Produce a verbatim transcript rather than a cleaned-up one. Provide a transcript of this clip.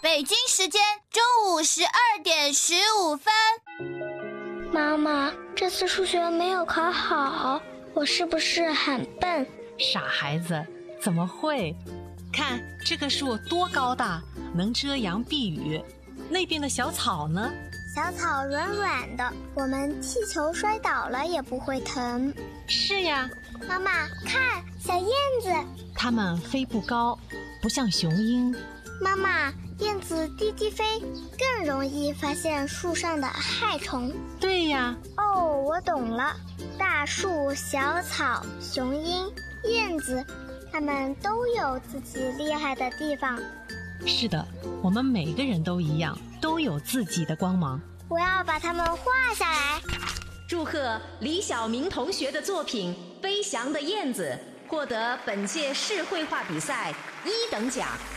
北京时间中午十二点十五分。 妈妈，这次数学没有考好，我是不是很笨？ 傻孩子，怎么会？看这个树多高大，能遮阳避雨。那边的小草呢？ 小草软软的，我们踢球摔倒了也不会疼。 是呀。 妈妈，看小燕子， 它们飞不高，不像雄鹰。 妈妈，燕子低低飞，更容易发现树上的害虫。 对呀。 哦，我懂了，大树、小草、雄鹰、燕子，它们都有自己厉害的地方。 是的，我们每个人都一样，都有自己的光芒。 我要把它们画下来。 祝贺李晓明同学的作品《飞翔的燕子》获得本届市绘画比赛一等奖。